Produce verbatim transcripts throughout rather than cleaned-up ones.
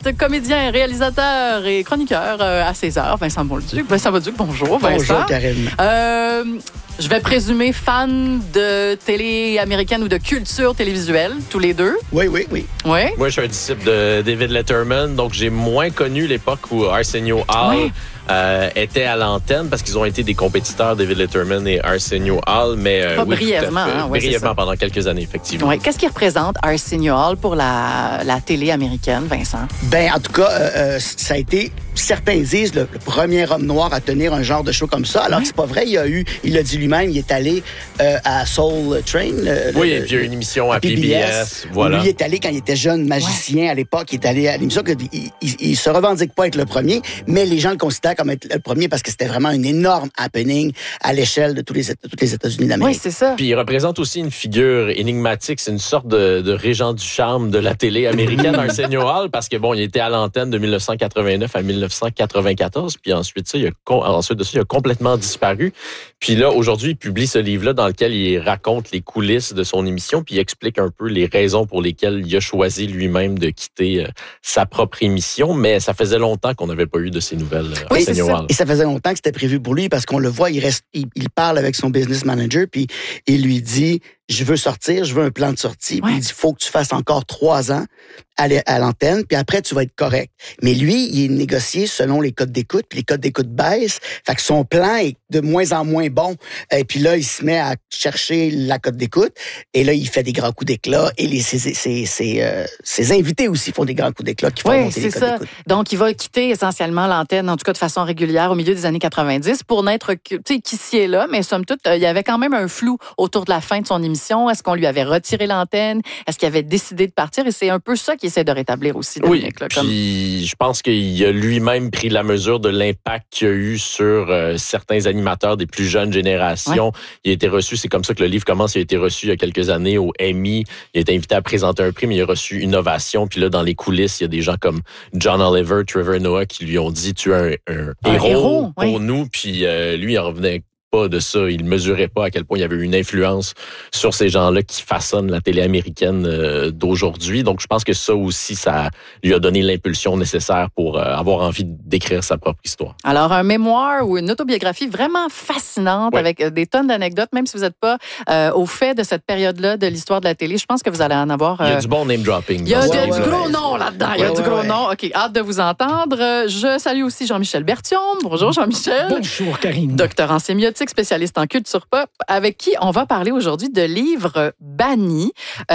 humoriste, comédien, réalisateur et chroniqueur euh, à César, Vincent Bolduc. Vincent Bolduc, bonjour. Vincent. Bonjour, Karine. Euh, je vais présumer fan de télé américaine ou de culture télévisuelle, tous les deux. Oui, oui, oui. Oui. Moi, je suis un disciple de David Letterman, donc j'ai moins connu l'époque où Arsenio Hall Oui. euh, était à l'antenne parce qu'ils ont été des compétiteurs, David Letterman et Arsenio Hall, mais euh, Pas oui, brièvement, tout à fait. hein, ouais, c'est brièvement ça. pendant quelques années, effectivement. Ouais. Qu'est-ce qui représente Arsenio Hall pour la, la télé américaine, Vincent? Ben, en tout cas, euh, euh, ça a été, certains disent, le, le premier homme noir à tenir un genre de show comme ça. Alors Ouais. que c'est pas vrai. Il y a eu, il l'a dit lui-même, il est allé euh, à Soul Train. Le, Oui, le, et puis il y a eu une émission à P B S. Voilà. Lui, il est allé quand il était jeune magicien ouais. à l'époque. Il est allé à l'émission. Il, il, il se revendique pas être le premier, mais les gens le considèrent comme être le premier parce que c'était vraiment un énorme happening à l'échelle de tous les, tous les États-Unis d'Amérique. Oui, c'est ça. Puis il représente aussi une figure énigmatique. C'est une sorte de, de régent du charme de la télé américaine, Arsenio Hall, parce que bon, il était à l'antenne de dix-neuf cent quatre-vingt-neuf à dix-neuf cent quatre-vingt-quatorze, puis ensuite, ça, il a, ensuite de ça, il a complètement disparu. Puis là, aujourd'hui, il publie ce livre-là dans lequel il raconte les coulisses de son émission, puis il explique un peu les raisons pour lesquelles il a choisi lui-même de quitter euh, sa propre émission, mais ça faisait longtemps qu'on n'avait pas eu de ces nouvelles. Euh, oui, Arsenio Hall. Et ça faisait longtemps que c'était prévu pour lui parce qu'on le voit, il reste, il, il parle avec son business manager, puis il lui dit, je veux sortir, je veux un plan de sortie. Ouais. Puis il dit, faut que tu fasses encore trois ans à, à l'antenne, puis après, tu vas être correct. Mais lui, il est négocié selon les codes d'écoute, puis les codes d'écoute baissent. Fait que son plan est de moins en moins bon. Et puis là, il se met à chercher la cote d'écoute. Et là, il fait des grands coups d'éclat. Et les, ses, ses, ses, euh, ses invités aussi font des grands coups d'éclat qui font oui, monter les codes ça. d'écoute. Donc, il va quitter essentiellement l'antenne, en tout cas de façon régulière, au milieu des années quatre-vingt-dix pour n'être que, tu sais, qu'ici et là. Mais somme toute, il y avait quand même un flou autour de la fin de son émission. Est-ce qu'on lui avait retiré l'antenne? Est-ce qu'il avait décidé de partir? Et c'est un peu ça qu'il essaie de rétablir aussi. Oui, là, comme... puis je pense qu'il a lui-même pris la mesure de l'impact qu'il y a eu sur euh, certains animateurs des plus jeunes générations. Ouais. Il a été reçu, c'est comme ça que le livre commence, il a été reçu il y a quelques années au Emmy. Il a été invité à présenter un prix, mais il a reçu une ovation. Puis là, dans les coulisses, il y a des gens comme John Oliver, Trevor Noah qui lui ont dit « Tu es un, un, un héros, héros pour oui. nous. » Puis euh, lui, il en revenait pas de ça. Il mesurait pas à quel point il y avait une influence sur ces gens-là qui façonnent la télé américaine euh, d'aujourd'hui. Donc, je pense que ça aussi, ça lui a donné l'impulsion nécessaire pour euh, avoir envie d'écrire sa propre histoire. Alors, un mémoire ou une autobiographie vraiment fascinante oui. avec des tonnes d'anecdotes, même si vous n'êtes pas euh, au fait de cette période-là de l'histoire de la télé. Je pense que vous allez en avoir... Euh... Il y a du bon name-dropping. Il y a ouais, du, ouais, du ouais, gros ouais. nom là-dedans. Il y a ouais, du gros ouais. nom. OK, hâte de vous entendre. Je salue aussi Jean-Michel Berthiaume. Bonjour, Jean-Michel. Bonjour, Karine. Docteur en sémiotique, spécialiste en culture pop, avec qui on va parler aujourd'hui de livres bannis.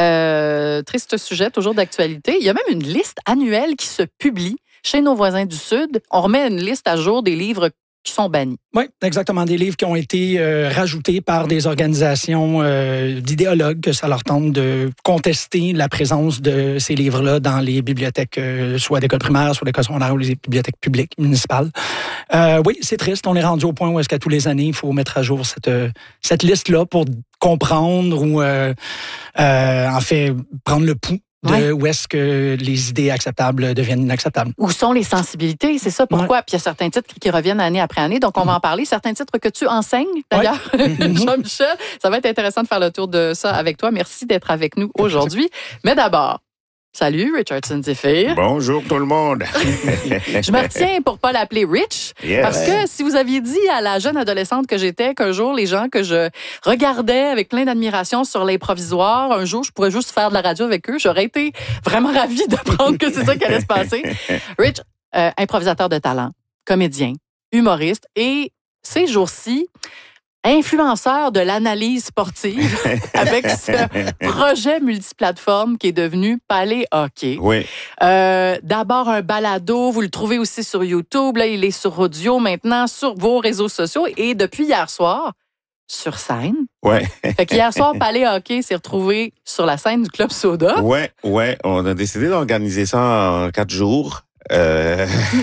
Euh, triste sujet, toujours d'actualité. Il y a même une liste annuelle qui se publie chez nos voisins du Sud. On remet une liste à jour des livres qui sont bannis. Oui, exactement. Des livres qui ont été euh, rajoutés par des organisations euh, d'idéologues que ça leur tente de contester la présence de ces livres-là dans les bibliothèques, euh, soit d'école primaire, soit d'école secondaire ou les bibliothèques publiques, municipales. Euh, oui, c'est triste. On est rendu au point où est-ce qu'à tous les années, il faut mettre à jour cette, cette liste-là pour comprendre ou, euh, euh, en fait, prendre le pouls de ouais. où est-ce que les idées acceptables deviennent inacceptables. Où sont les sensibilités, c'est ça, pourquoi? Ouais. Puis il y a certains titres qui reviennent année après année, donc on va en parler. Certains titres que tu enseignes, d'ailleurs, ouais. Jean-Michel. Ça va être intéressant de faire le tour de ça avec toi. Merci d'être avec nous aujourd'hui. Mais d'abord, salut, Richardson Zephyr. Bonjour tout le monde. Je me retiens pour pas l'appeler Rich, yes. parce que si vous aviez dit à la jeune adolescente que j'étais qu'un jour, les gens que je regardais avec plein d'admiration sur l'improvisoire, un jour, je pourrais juste faire de la radio avec eux, j'aurais été vraiment ravie d'apprendre que c'est ça qui allait se passer. Rich, euh, improvisateur de talent, comédien, humoriste et ces jours-ci, influenceur de l'analyse sportive avec ce projet multiplateforme qui est devenu Palais Hockey. Oui. Euh, d'abord un balado, vous le trouvez aussi sur YouTube, là il est sur audio maintenant, sur vos réseaux sociaux et depuis hier soir, sur scène. Ouais. Fait qu'hier soir, Palais Hockey s'est retrouvé sur la scène du Club Soda. Ouais, ouais. On a décidé d'organiser ça en quatre jours. Euh,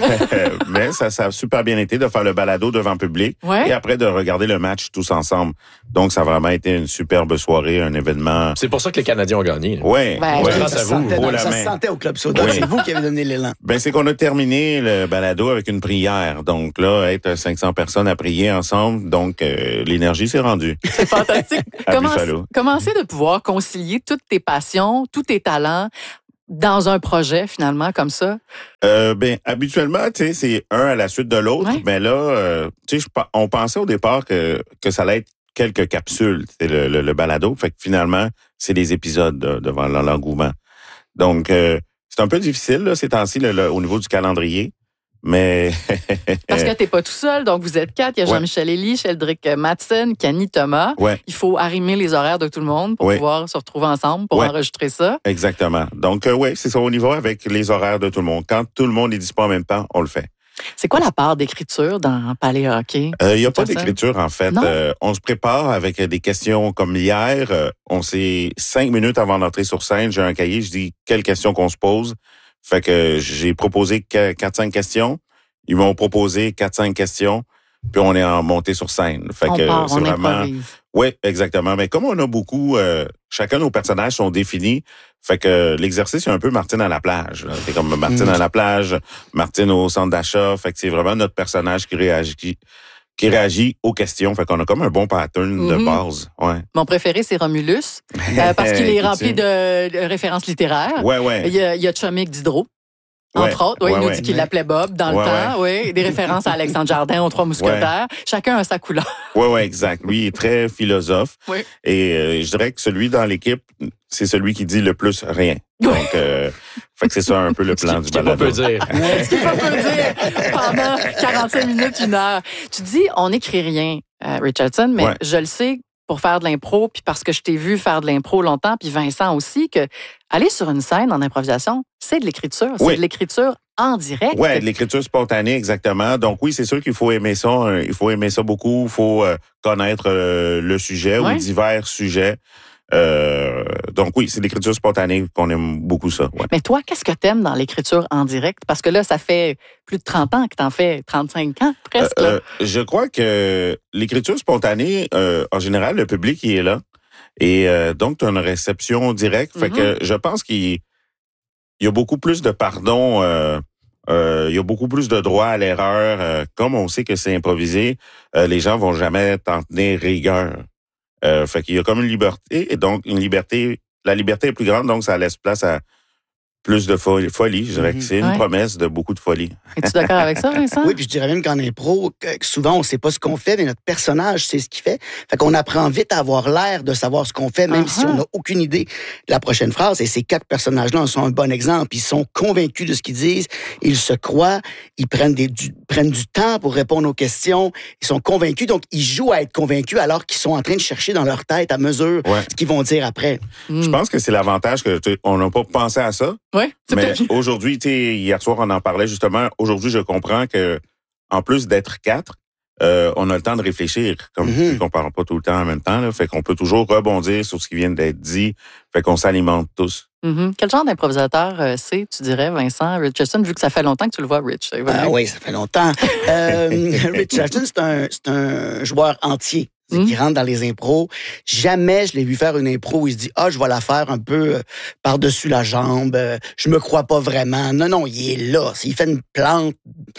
mais ça, ça a super bien été de faire le balado devant public ouais. et après de regarder le match tous ensemble. Donc, ça a vraiment été une superbe soirée, un événement. C'est pour ça que les Canadiens ont gagné. Oui. Ben, ouais, grâce à vous. Sentait, oh, ça se sentait au Club Soda. Oui. C'est vous qui avez donné l'élan. Ben, c'est qu'on a terminé le balado avec une prière. Donc là, être cinq cents personnes à prier ensemble, donc euh, l'énergie s'est rendue. C'est fantastique. Comment, comment c'est de pouvoir concilier toutes tes passions, tous tes talents, dans un projet, finalement, comme ça? Euh, ben, habituellement, tu sais, c'est un à la suite de l'autre. Ouais. Mais là, euh, tu sais, on pensait au départ que, que ça allait être quelques capsules, c'est le, le, le balado. Fait que finalement, c'est des épisodes de, devant l'engouement. Donc, euh, c'est un peu difficile, là, ces temps-ci, là, là, au niveau du calendrier. Mais. Parce que t'es pas tout seul, donc vous êtes quatre. Il y a Ouais. Jean-Michel Elie, Sheldrick Mattson, Kenny Thomas. Ouais. Il faut arrimer les horaires de tout le monde pour Ouais. pouvoir se retrouver ensemble pour Ouais. enregistrer ça. Exactement. Donc, euh, oui, c'est ça, on y va avec les horaires de tout le monde. Quand tout le monde est disponible en même temps, on le fait. C'est quoi la part d'écriture dans Palais Hockey? Il euh, n'y a pas Ça, ça? d'écriture, en fait. Euh, on se prépare avec des questions comme hier. Euh, on s'est cinq minutes avant d'entrer sur scène, j'ai un cahier, je dis quelles questions qu'on se pose. Fait que j'ai proposé quatre cinq questions. Ils m'ont proposé quatre cinq questions. Puis on est en montée sur scène. Fait on que part, c'est on vraiment. improvise. Oui, exactement. Mais comme on a beaucoup, euh, chacun de nos personnages sont définis, fait que l'exercice est un peu Martine à la plage. là. C'est comme Martine Mm. à la plage, Martine au centre d'achat. Fait que c'est vraiment notre personnage qui réagit, qui, qui réagit aux questions. Fait qu'on a comme un bon pattern Mm-hmm. de base. Ouais. Mon préféré, c'est Romulus, euh, parce qu'il est rempli de, de références littéraires. Ouais, ouais. Il y a, il y a Chomik Diderot. Ouais. Entre autres, oui, Ouais, il nous ouais. dit qu'il l'appelait Bob dans le Ouais, temps, oui. Des références à Alexandre Jardin, aux Trois Mousquetaires. Chacun a sa couleur. Ouais, ouais, exact. Lui, il est très philosophe. Oui. Et euh, je dirais que celui dans l'équipe, c'est celui qui dit le plus rien. Oui. Donc, euh, fait que c'est ça un peu le plan du Ce qu'on balado. peut dire. Ce qu'il faut peut dire pendant quarante-cinq minutes, une heure. Tu dis, on n'écrit rien, euh, Richardson, mais Ouais. je le sais pour faire de l'impro, puis parce que je t'ai vu faire de l'impro longtemps, puis Vincent aussi, que aller sur une scène en improvisation, c'est de l'écriture. C'est Oui. de l'écriture en direct. Ouais, de l'écriture spontanée, exactement. Donc oui, c'est sûr qu'il faut aimer ça. hein, Il faut aimer ça beaucoup. Il faut euh, connaître euh, le sujet Ouais. ou divers sujets. Euh, donc oui, c'est l'écriture spontanée qu'on aime beaucoup ça. Ouais. Mais toi, qu'est-ce que t'aimes dans l'écriture en direct? Parce que là, ça fait plus de trente ans que t'en fais, trente-cinq ans presque. là. Euh, je crois que l'écriture spontanée, euh, en général, le public il est là. Et euh, donc, tu as une réception directe. Fait Mhm. que je pense qu'il il y a beaucoup plus de pardon, euh, euh, il y a beaucoup plus de droit à l'erreur. Euh, comme on sait que c'est improvisé, euh, les gens vont jamais t'en tenir rigueur. Euh, fait qu'il y a comme une liberté, et donc une liberté, la liberté est plus grande, donc ça laisse place à plus de folie. folie. Je dirais que c'est une Ouais. promesse de beaucoup de folie. Es-tu d'accord avec ça, Vincent? Oui, puis je dirais même qu'en impro, que souvent, on sait pas ce qu'on fait, mais notre personnage sait ce qu'il fait. Fait qu'on apprend vite à avoir l'air de savoir ce qu'on fait, même Uh-huh. si on n'a aucune idée de la prochaine phrase. Et ces quatre personnages-là en sont un bon exemple. Ils sont convaincus de ce qu'ils disent, ils se croient, ils prennent, des, du, prennent du temps pour répondre aux questions, ils sont convaincus, donc ils jouent à être convaincus alors qu'ils sont en train de chercher dans leur tête à mesure Ouais. ce qu'ils vont dire après. Hmm. Je pense que c'est l'avantage que tu sais, on n'a pas pensé à ça. Oui, c'est Mais peut-être... aujourd'hui, tu sais, hier soir, on en parlait justement. Aujourd'hui, je comprends que, en plus d'être quatre, euh, on a le temps de réfléchir. Comme Mhm. mm-hmm. on parle pas tout le temps en même temps, là, fait qu'on peut toujours rebondir sur ce qui vient d'être dit. Fait qu'on s'alimente tous. Mhm. Quel genre d'improvisateur euh, c'est, tu dirais, Vincent Richardson, vu que ça fait longtemps que tu le vois, Rich? ça évolue? Ah oui, ça fait longtemps. euh, Richardson, c'est un, c'est un joueur entier. C'est Mm. qui rentre dans les impros. Jamais je l'ai vu faire une impro où il se dit « Ah, je vais la faire un peu euh, par-dessus la jambe. Euh, je me crois pas vraiment. » Non, non, il est là. Il fait une plante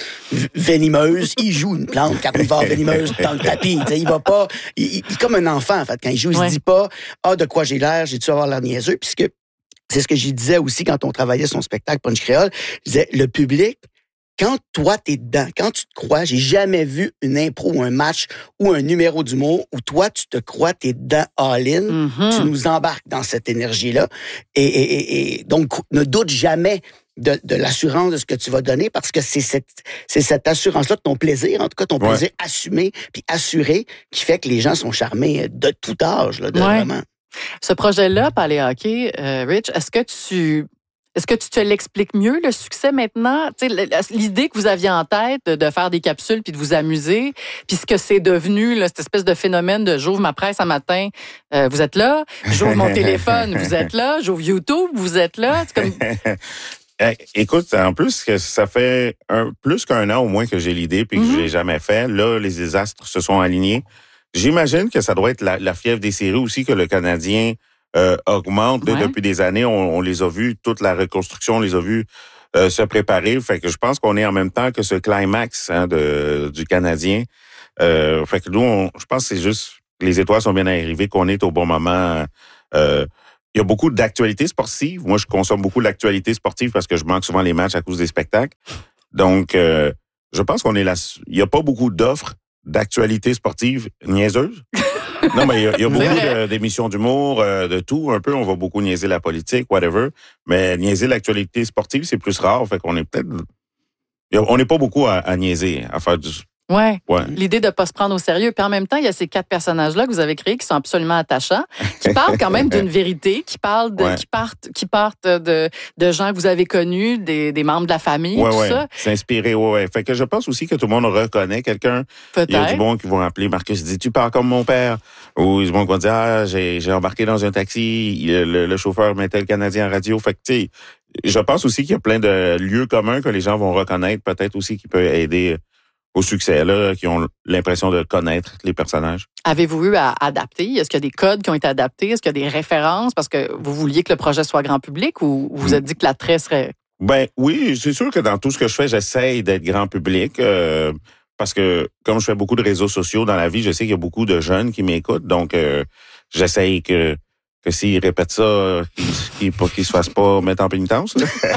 v- venimeuse. Il joue une plante carnivore venimeuse dans le tapis. T'sais, il va pas... Il, il- il est comme un enfant, en fait. Quand il joue, il Ouais. se dit pas « Ah, de quoi j'ai l'air? J'ai-tu avoir l'air niaiseux? » Puisque c'est ce que j'y disais aussi quand on travaillait son spectacle Punch Créole. Je disais, le public... Quand toi, t'es dedans, quand tu te crois, j'ai jamais vu une impro ou un match ou un numéro d'humour où toi, tu te crois, t'es dedans all-in, Mhm. tu nous embarques dans cette énergie-là. Et, et, et, et donc, ne doute jamais de, de l'assurance de ce que tu vas donner parce que c'est cette, c'est cette assurance-là de ton plaisir, en tout cas ton Ouais. plaisir assumé puis assuré qui fait que les gens sont charmés de tout âge, là, de Ouais. vraiment. Ce projet-là, Palais Hockey, euh, Rich, est-ce que tu... Est-ce que tu te l'expliques mieux, le succès maintenant? Tu sais, l'idée que vous aviez en tête de, de faire des capsules puis de vous amuser, puis ce que c'est devenu, là, cette espèce de phénomène de j'ouvre ma presse un matin, euh, vous êtes là. J'ouvre mon téléphone, vous êtes là. J'ouvre YouTube, vous êtes là. C'est comme... Eh, écoute, en plus, que ça fait un, plus qu'un an au moins que j'ai l'idée puis que Mhm. je l'ai jamais fait. Là, les désastres se sont alignés. J'imagine que ça doit être la, la fièvre des séries aussi que le Canadien euh, augmente là, Ouais. depuis des années. On, on les a vus, toute la reconstruction, on les a vus euh, se préparer. Fait que je pense qu'on est en même temps que ce climax hein, de, du Canadien. Euh, fait que nous, on, je pense que c'est juste les étoiles sont bien arrivées, qu'on est au bon moment. Euh, il y a beaucoup d'actualités sportives. Moi, je consomme beaucoup l'actualité sportive parce que je manque souvent les matchs à cause des spectacles. Donc, euh, je pense qu'on est là. Il n'y a pas beaucoup d'offres d'actualités sportives niaiseuses. Non, mais il y a, il y a beaucoup de, d'émissions d'humour, euh, de tout, un peu. On va beaucoup niaiser la politique, whatever. Mais niaiser l'actualité sportive, c'est plus rare. Fait qu'on est peut-être... On n'est pas beaucoup à, à niaiser, à faire du... Ouais. ouais. L'idée de ne pas se prendre au sérieux. Puis en même temps, il y a ces quatre personnages-là que vous avez créés qui sont absolument attachants, qui parlent quand même d'une vérité, qui parlent de, ouais. qui partent, qui partent de, de gens que vous avez connus, des, des membres de la famille, ouais, tout ouais. ça. C'est inspiré, ouais, ouais. Fait que je pense aussi que tout le monde reconnaît quelqu'un. Peut-être. Il y a du monde qui vont appeler Marcus, dit tu parles comme mon père. Ou du monde qui va dire ah j'ai, j'ai embarqué dans un taxi, le, le chauffeur mettait le Canadien en radio. Fait que tu sais, je pense aussi qu'il y a plein de lieux communs que les gens vont reconnaître, peut-être aussi qui peut aider au succès, là, qui ont l'impression de connaître les personnages. Avez-vous eu à adapter? Est-ce qu'il y a des codes qui ont été adaptés? Est-ce qu'il y a des références? Parce que vous vouliez que le projet soit grand public ou vous vous êtes dit que l'attrait serait... Ben oui, c'est sûr que dans tout ce que je fais, j'essaye d'être grand public. Euh, parce que comme je fais beaucoup de réseaux sociaux dans la vie, je sais qu'il y a beaucoup de jeunes qui m'écoutent. Donc, euh, j'essaye que... que s'ils répètent ça, qu'ils ne qu'ils se fassent pas mettre en pénitence.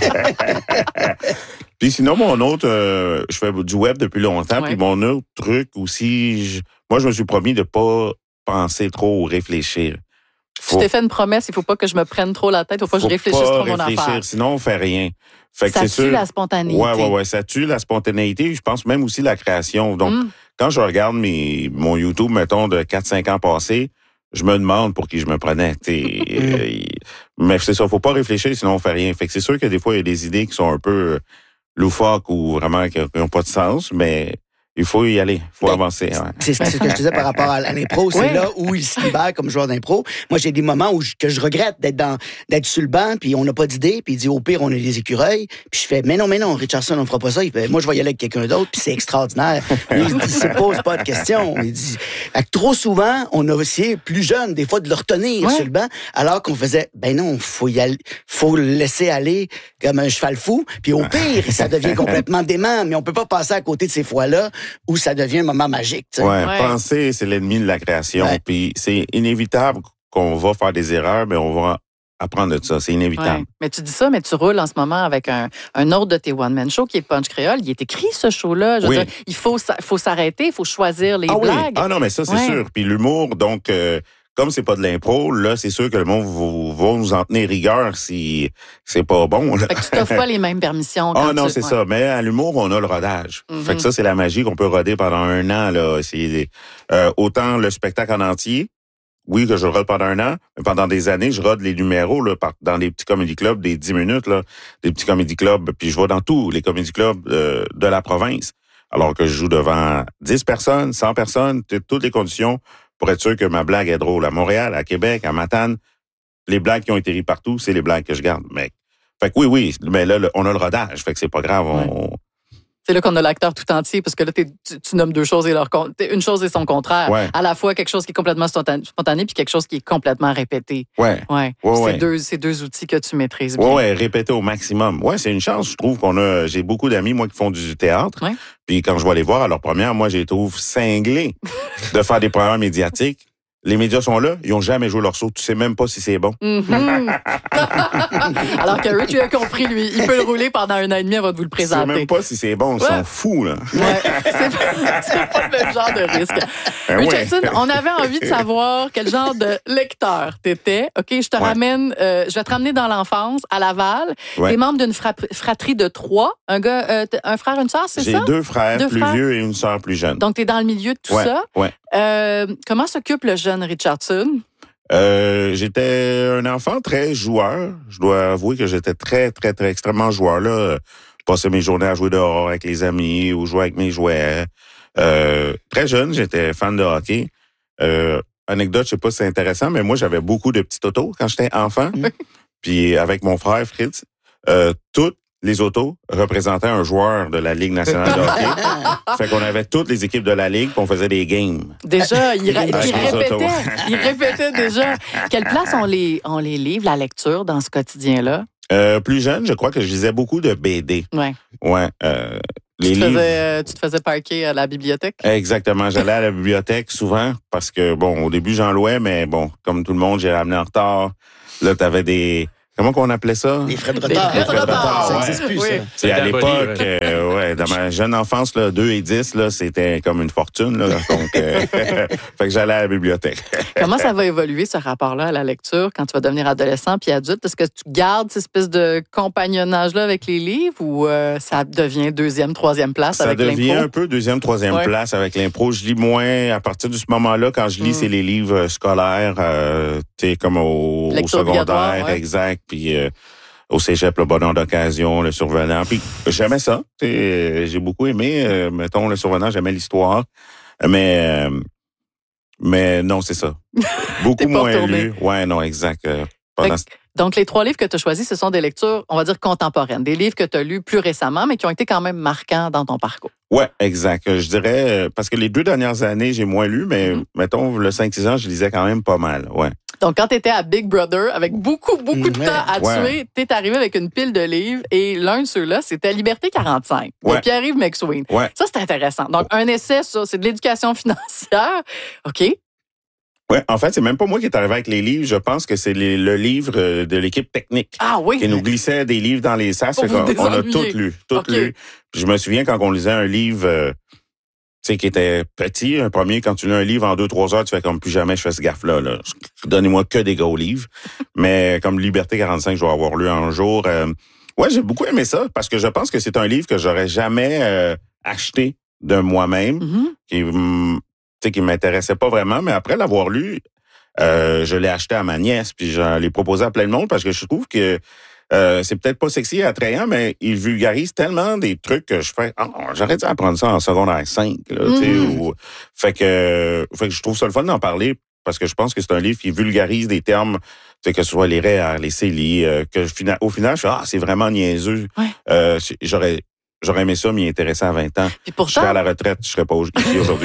Puis sinon, mon autre, euh, je fais du web depuis longtemps, ouais. Puis mon autre truc aussi, je, moi, je me suis promis de pas penser trop ou réfléchir. Faut, tu t'es fait une promesse, il faut pas que je me prenne trop la tête, il faut pas que je réfléchisse trop mon affaire. Sinon, on fait rien. Fait que ça c'est tue sûr, la spontanéité. Ouais, ouais, ouais, ça tue la spontanéité. Je pense même aussi la création. Donc, mm. quand je regarde mes, mon YouTube, mettons, de quatre cinq ans passés, je me demande pour qui je me prenais. euh, mais c'est ça, faut pas réfléchir, sinon on fait rien. Fait que c'est sûr que des fois, il y a des idées qui sont un peu loufoques ou vraiment qui n'ont pas de sens, mais il faut y aller, il faut mais avancer. Ouais. C'est, c'est ce que je disais par rapport à l'impro, c'est oui. là où il se libère comme joueur d'impro. Moi, j'ai des moments où je, que je regrette d'être dans d'être sur le banc, puis on n'a pas d'idée, puis il dit au pire, on a des écureuils. Puis je fais, mais non, mais non, Richardson, on fera pas ça. Il fait, moi, je vais y aller avec quelqu'un d'autre, puis c'est extraordinaire. Il dit, se pose pas de questions. Il dit, trop souvent, on a essayé plus jeune, des fois, de le retenir ouais. sur le banc, alors qu'on faisait, ben non, faut y aller, faut le laisser aller comme un cheval fou. Puis au pire, ça devient complètement dément, mais on peut pas passer à côté de ces fois-là où ça devient un moment magique. Ouais, ouais, penser, c'est l'ennemi de la création. Ouais. Puis c'est inévitable qu'on va faire des erreurs, mais on va apprendre de ça. C'est inévitable. Ouais. Mais tu dis ça, mais tu roules en ce moment avec un, un autre de tes one-man shows qui est Punch Créole. Il est écrit, ce show-là. Je veux oui. dire, il faut, faut s'arrêter, il faut choisir les ah, blagues. Oui. Ah non, mais ça, c'est ouais. sûr. Puis l'humour, donc... Euh, comme c'est pas de l'impro, là, c'est sûr que le monde va, va nous en tenir rigueur si c'est pas bon. Là. Fait que tu t'offres pas les mêmes permissions. Ah non, tu... c'est ouais. ça. Mais à l'humour, on a le rodage. Mm-hmm. Fait que ça, c'est la magie qu'on peut roder pendant un an. Là. C'est, euh, autant le spectacle en entier, oui, que je rode pendant un an, mais pendant des années, je rode les numéros là, dans des petits comédie clubs, des dix minutes, là, des petits comédie clubs, puis je vais dans tous les comédie clubs euh, de la province. Alors que je joue devant dix personnes, cent personnes, toutes les conditions pour être sûr que ma blague est drôle. À Montréal, à Québec, à Matane, les blagues qui ont été rises partout, c'est les blagues que je garde. Mais, fait que oui, oui, mais là, le, on a le rodage, fait que c'est pas grave. On, ouais. C'est là qu'on a l'acteur tout entier, parce que là, tu, tu nommes deux choses et leur une chose et son contraire. Ouais. À la fois quelque chose qui est complètement spontané, puis quelque chose qui est complètement répété. Ouais. Ouais. ouais c'est ouais. deux, c'est deux outils que tu maîtrises bien. Ouais, ouais, répéter au maximum. Ouais, c'est une chance. Je trouve qu'on a. J'ai beaucoup d'amis, moi, qui font du théâtre. Ouais. Puis quand je vais les voir à leur première, moi, je les trouve cinglés de faire des programmes médiatiques. Les médias sont là, ils n'ont jamais joué leur saut. Tu sais même pas si c'est bon. Mm-hmm. Alors que Rich, tu as compris, lui. Il peut le rouler pendant un an et demi avant de vous le présenter. Tu sais même pas si c'est bon. Ils ouais. sont fous, là. Ouais. C'est, pas, c'est pas le même genre de risque. Ben Richardson, ouais. on avait envie de savoir quel genre de lecteur t'étais. OK, je te ouais. ramène, euh, je vais te ramener dans l'enfance, à Laval. Ouais. T'es membre d'une fra- fratrie de trois. Un gars, euh, un frère, une sœur, c'est J'ai ça? J'ai deux frères deux plus frères. vieux et une sœur plus jeune. Donc, t'es dans le milieu de tout ouais. ça. Ouais. Euh, comment s'occupe le jeune Richardson? Euh, j'étais un enfant très joueur. Je dois avouer que j'étais très, très, très extrêmement joueur. Là. Passais mes journées à jouer dehors avec les amis ou jouer avec mes jouets. Euh, très jeune, j'étais fan de hockey. Euh, anecdote, je sais pas si c'est intéressant, mais moi, j'avais beaucoup de petits autos quand j'étais enfant. Puis avec mon frère Fritz, euh, toutes les autos représentaient un joueur de la Ligue nationale de hockey. Fait qu'on avait toutes les équipes de la Ligue, puis on faisait des games. Déjà, il, ra- il répétait, il répétait déjà. Quelle place ont les, ont les livres, la lecture dans ce quotidien-là? Euh, plus jeune, je crois que je lisais beaucoup de B D. Ouais. Ouais. Euh, les tu, te livres... faisais, tu te faisais parquer à la bibliothèque? Exactement. J'allais à la bibliothèque souvent parce que, bon, au début, j'en louais, mais bon, comme tout le monde, j'ai ramené en retard. là, t'avais des... Comment qu'on appelait ça? Les frais de retard. Les frais de retard, Ça ouais. n'existe plus, Oui. ça. C'est à aboli, l'époque, ouais. euh, ouais, dans ma jeune enfance, là, deux et dix, là, c'était comme une fortune. Là, donc, euh, fait que j'allais à la bibliothèque. Comment ça va évoluer, ce rapport-là, à la lecture, quand tu vas devenir adolescent puis adulte? Est-ce que tu gardes cette espèce de compagnonnage-là avec les livres ou euh, ça devient deuxième, troisième place Ça avec devient l'impro? un peu deuxième, troisième Ouais. place avec l'impro. Je lis moins. À partir de ce moment-là, quand je lis, Mm. c'est les livres scolaires, euh, tu sais, comme au, au Lecture obligatoire, secondaire, ouais. exact. Puis euh, au cégep, le bonheur d'occasion, le survenant. Puis j'aimais ça. Tu sais, j'ai beaucoup aimé, euh, mettons, le survenant, j'aimais l'histoire. Mais, euh, mais non, c'est ça. Beaucoup T'es pas moins retourné. lu. Ouais, non, exact. Euh, pendant Fait que- Donc, les trois livres que tu as choisis, ce sont des lectures, on va dire, contemporaines. Des livres que tu as lus plus récemment, mais qui ont été quand même marquants dans ton parcours. Ouais, exact. Je dirais, euh, parce que les deux dernières années, j'ai moins lu, mais Mhm. mettons, le cinq six ans, je lisais quand même pas mal. Ouais. Donc, quand tu étais à Big Brother, avec beaucoup, beaucoup de Ouais. temps à Ouais. tuer, tu es arrivé avec une pile de livres et l'un de ceux-là, c'était Liberté quarante-cinq de Ouais. Pierre-Yves McSween. Ouais. Ça, c'est intéressant. Donc, un essai sur, c'est de l'éducation financière. OK. Ouais, en fait, c'est même pas moi qui est arrivé avec les livres. Je pense que c'est les- le livre euh, de l'équipe technique Ah oui. qui nous glissait des livres dans les sas. Pour Fait vous qu'on- on a désennuyer. tout lu, tout OK. lu. Puis je me souviens quand on lisait un livre, euh, tu sais, qui était petit, un premier, quand tu lis un livre en deux, trois heures, tu fais comme plus jamais je fais ce gaffe-là. Là. Donnez-moi que des gros livres. Mais comme Liberté quarante-cinq, je dois avoir lu un jour. Euh, ouais, j'ai beaucoup aimé ça parce que je pense que c'est un livre que j'aurais jamais euh, acheté de moi-même, Mhm. qui, hum, tu sais, qui m'intéressait pas vraiment. Mais après l'avoir lu, euh, je l'ai acheté à ma nièce, puis je l'ai proposé à plein de monde parce que je trouve que euh, c'est peut-être pas sexy et attrayant, mais il vulgarise tellement des trucs que je fais. Ah, j'aurais dû apprendre ça en secondaire cinq. Là, tu sais, Mhm. ou- fait que, fait que je trouve ça le fun d'en parler parce que je pense que c'est un livre qui vulgarise des termes, tu sais, que ce soit les R E E R, les C E L I, euh, que fina- au final, je fais ah, c'est vraiment niaiseux. Ouais. Euh, j'aurais J'aurais aimé ça m'y intéresser à vingt ans. Puis Je pourtant, serais à la retraite, je serais pas au- ici aujourd'hui.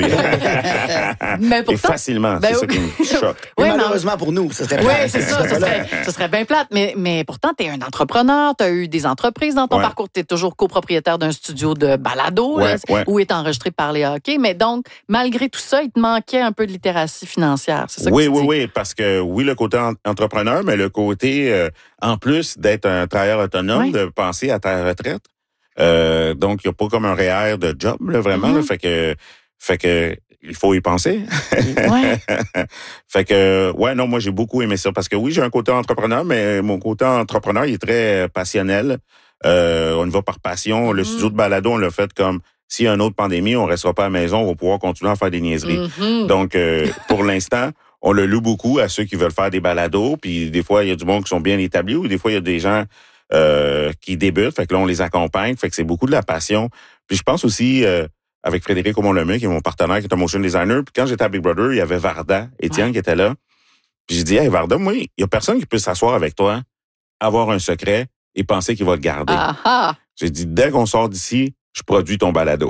mais Et pourtant, facilement, Ben c'est ça oui. qui me choque. Mais Ouais, mais- malheureusement pour nous, ce serait oui, plate. c'est ça. Ce serait, ce serait bien plate. Mais, mais pourtant, tu es un entrepreneur, tu as eu des entreprises dans ton Ouais. parcours, tu es toujours copropriétaire d'un studio de balado Ouais, là, ouais. où est enregistré par les hockey. Mais donc, malgré tout ça, il te manquait un peu de littératie financière. C'est ça Oui, que tu oui, dis? oui, parce que oui, le côté en- entrepreneur, mais le côté, euh, en plus d'être un travailleur autonome, Oui. de penser à ta retraite. Euh, donc, il n'y a pas comme un R E E R de job, là, vraiment. Mhm. là, fait que, fait que, il faut y penser. Ouais. Fait que, ouais, non, moi, j'ai beaucoup aimé ça parce que oui, j'ai un côté entrepreneur, mais mon côté entrepreneur, il est très passionnel. Euh, on y va par passion. Le Mhm. studio de balado, on l'a fait comme s'il y a une autre pandémie, on restera pas à la maison, on va pouvoir continuer à faire des niaiseries. Mhm. Donc, euh, pour l'instant, on le loue beaucoup à ceux qui veulent faire des balados. Puis des fois, il y a du monde qui sont bien établis ou des fois, il y a des gens euh, qui débutent. Fait que là, on les accompagne. Fait que c'est beaucoup de la passion. Puis je pense aussi, euh, avec Frédéric Aumont-Lemay, qui est mon partenaire, qui est un motion designer. Puis quand j'étais à Big Brother, il y avait Varda, Étienne, Ouais. qui était là. Puis j'ai dit, hey, Varda, moi, il y a personne qui peut s'asseoir avec toi, avoir un secret et penser qu'il va le garder. Ah ah! J'ai dit, dès qu'on sort d'ici, je produis ton balado.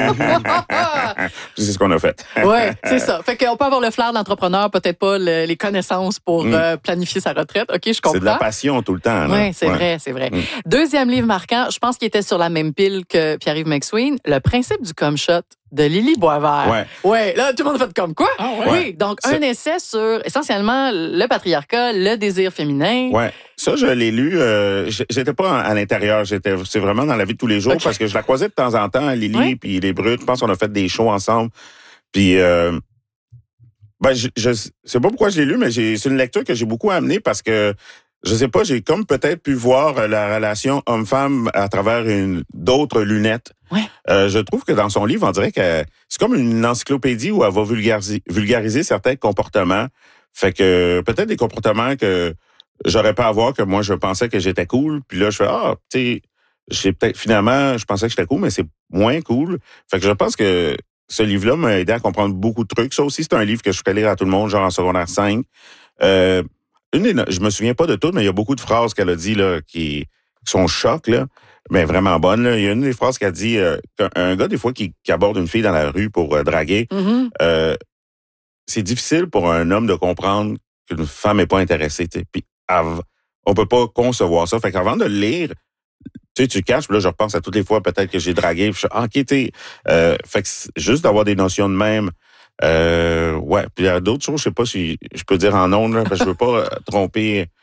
c'est ce qu'on a fait. Oui, c'est ça. Fait qu'on peut avoir le flair de l'entrepreneur, peut-être pas le- les connaissances pour Mm. euh, planifier sa retraite. OK, je comprends. C'est de la passion tout le temps. là. Oui, c'est Ouais. vrai, c'est vrai. Mm. Deuxième livre marquant, je pense qu'il était sur la même pile que Pierre-Yves McSween, Le principe du cum shot de Lily Boisvert. Ouais. Ouais, là, tout le monde a fait comme quoi? Ah ouais? Oui, donc C'est- un essai sur essentiellement le patriarcat, le désir féminin. Ouais, ça je l'ai lu. Euh, j'- j'étais pas à l'intérieur, j'étais, c'est vraiment dans la vie de tous les jours Ok. parce que je la croisais de temps en temps, Lily, Ouais. puis les Brutes. Je pense qu'on a fait des shows ensemble. Puis, euh, ben, je, je sais pas pourquoi je l'ai lu, mais j'ai, c'est une lecture que j'ai beaucoup amenée parce que je sais pas, j'ai comme peut-être pu voir la relation homme-femme à travers une d'autres lunettes. Ouais. Euh, je trouve que dans son livre, on dirait que c'est comme une encyclopédie où elle va vulgariser, vulgariser certains comportements. Fait que peut-être des comportements que j'aurais pas à avoir, que moi je pensais que j'étais cool. Puis là, je fais ah, tu sais, j'ai peut-être finalement, je pensais que j'étais cool, mais c'est moins cool. Fait que je pense que ce livre-là m'a aidé à comprendre beaucoup de trucs. Ça aussi, c'est un livre que je ferais lire à tout le monde, genre en secondaire cinq. Euh, une des, no- je me souviens pas de tout, mais il y a beaucoup de phrases qu'elle a dit là qui, qui sont chocs là, mais vraiment bonnes. Là. Il y a une des phrases qu'elle dit euh, qu'un un gars des fois qui, qui aborde une fille dans la rue pour euh, draguer, Mhm. euh, c'est difficile pour un homme de comprendre qu'une femme n'est pas intéressée. T'sais. Puis av- on peut pas concevoir ça. Fait qu'avant de le lire, tu sais, tu caches. Puis là, je repense à toutes les fois peut-être que j'ai dragué. Puis je suis ah, ok, t'sais, euh, fait que c'est juste d'avoir des notions de même. Euh, ouais. Puis il y a d'autres choses, je sais pas si je peux dire en ondes, là, parce que je veux pas euh, tromper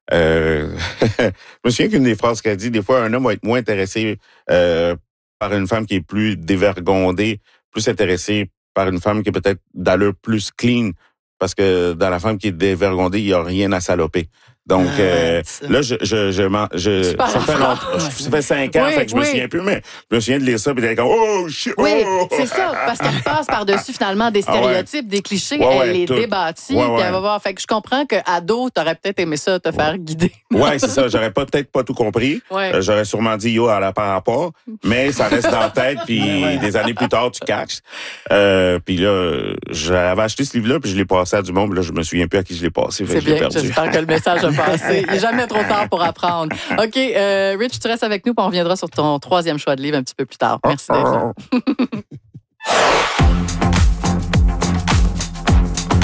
Euh, je me souviens qu'une des phrases qu'elle dit, des fois, un homme va être moins intéressé euh, par une femme qui est plus dévergondée, plus intéressé par une femme qui est peut-être d'allure plus clean, parce que dans la femme qui est dévergondée, il n'y a rien à saloper. Donc ah, euh, là, je je je, je, je ça fait longtemps, ça fait cinq ans, oui, fait que je oui. me souviens plus, mais je me souviens de lire ça puis d'être comme oh shit. Oui, oh! c'est ça, parce qu'elle passe par-dessus finalement des stéréotypes, ah ouais. des clichés, ouais, elle ouais, les tout. débâtit, ouais, ouais. puis elle va voir. Fait que je comprends que ado, t'aurais peut-être aimé ça te faire ouais. guider. Ouais, c'est ça. J'aurais pas peut-être pas tout compris. Ouais. Euh, j'aurais sûrement dit yo à la par rapport, mais ça reste dans la tête. Puis ouais. des années plus tard, tu catches. Euh, puis là, j'avais acheté ce livre-là, puis je l'ai passé à du monde. Puis là, je me souviens plus à qui je l'ai passé. C'est bien. Perdu. J'espère que le message a passé. Il est jamais trop tard pour apprendre. OK, euh, Rich, tu restes avec nous, puis on reviendra sur ton troisième choix de livre un petit peu plus tard. Merci d'être là.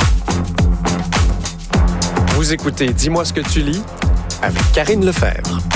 Vous écoutez Dis-moi ce que tu lis avec Karine Lefebvre.